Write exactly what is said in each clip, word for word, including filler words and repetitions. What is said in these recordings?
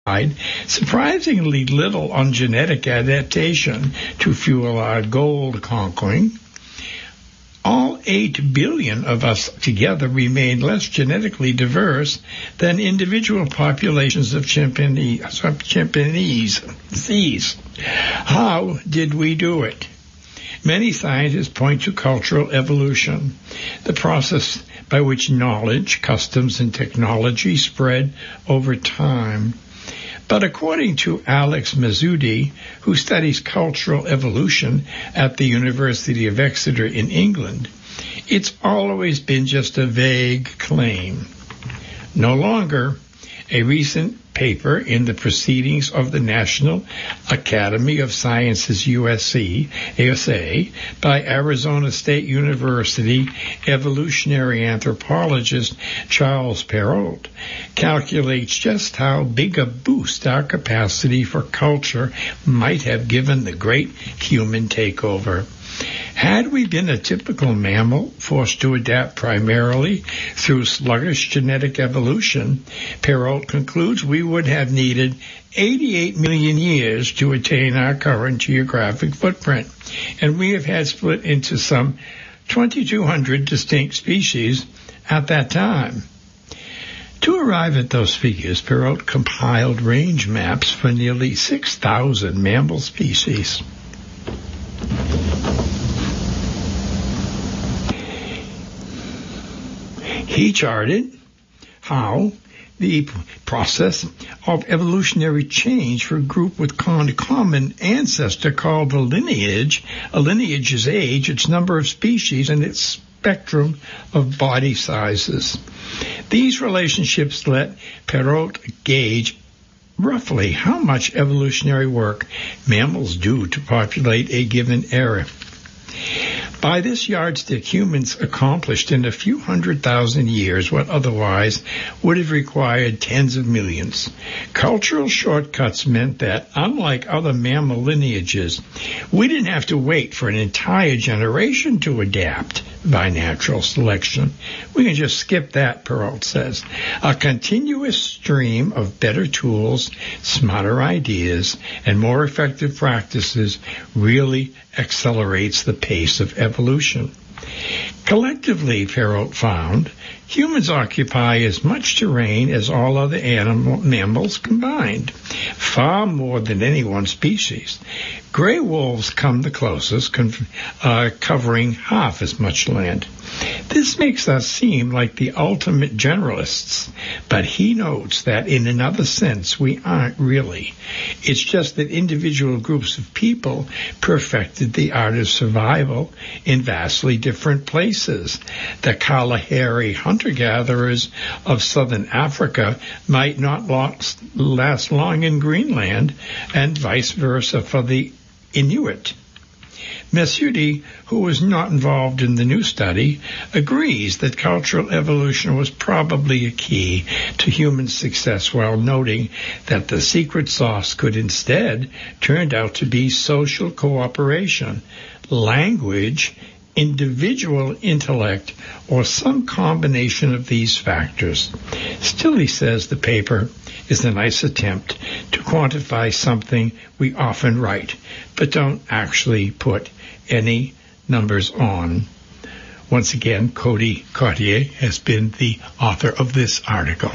surprisingly little on genetic adaptation to fuel our gold conquering. All eight billion of us together remain less genetically diverse than individual populations of chimpanzees. chimpanzees. How did we do it? Many scientists point to cultural evolution, the process by which knowledge, customs, and technology spread over time. But according to Alex Mazzoudi, who studies cultural evolution at the University of Exeter in England, it's always been just a vague claim. No longer. A recent paper in the Proceedings of the National Academy of Sciences U S A by Arizona State University evolutionary anthropologist Charles Perrault calculates just how big a boost our capacity for culture might have given the great human takeover. Had we been a typical mammal forced to adapt primarily through sluggish genetic evolution, Perrault concludes we would have needed eighty-eight million years to attain our current geographic footprint, and we have had split into some twenty-two hundred distinct species at that time. To arrive at those figures, Perrault compiled range maps for nearly six thousand mammal species. He charted how the process of evolutionary change for a group with common ancestor called a lineage. A lineage is age, its number of species, and its spectrum of body sizes. These relationships let Perrault gauge roughly how much evolutionary work mammals do to populate a given area. By this yardstick, humans accomplished in a few hundred thousand years what otherwise would have required tens of millions. Cultural shortcuts meant that, unlike other mammal lineages, we didn't have to wait for an entire generation to adapt by natural selection. We can just skip that, Perrault says. A continuous stream of better tools, smarter ideas, and more effective practices really accelerates the pace of evolution. Collectively, Perrault found, humans occupy as much terrain as all other animal mammals combined, far more than any one species. Gray wolves come the closest, uh, covering half as much land. This makes us seem like the ultimate generalists, but he notes that in another sense we aren't really. It's just that individual groups of people perfected the art of survival in vastly different places. The Kalahari hunter-gatherers of southern Africa might not last long in Greenland, and vice versa for the Inuit. Mazzoudi, who was not involved in the new study, agrees that cultural evolution was probably a key to human success, while noting that the secret sauce could instead turn out to be social cooperation, language, individual intellect, or some combination of these factors. Still, he says the paper is a nice attempt to quantify something we often write, but don't actually put any numbers on. Once again, Cody Cartier has been the author of this article.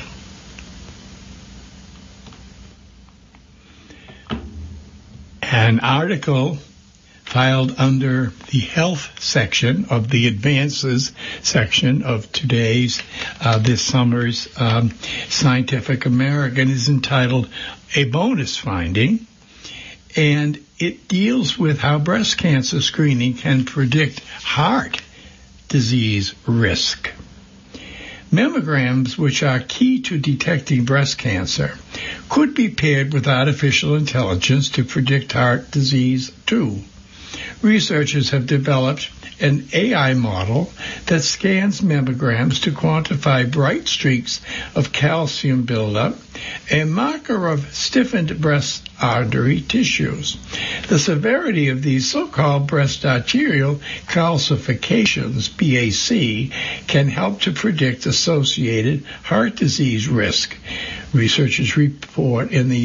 An article filed under the health section of the advances section of today's, uh, this summer's um, Scientific American is entitled A Bonus Finding, and it deals with how breast cancer screening can predict heart disease risk. Mammograms, which are key to detecting breast cancer, could be paired with artificial intelligence to predict heart disease too. Researchers have developed an A I model that scans mammograms to quantify bright streaks of calcium buildup, a marker of stiffened breast artery tissues. The severity of these so-called breast arterial calcifications, B A C, can help to predict associated heart disease risk. Researchers report in the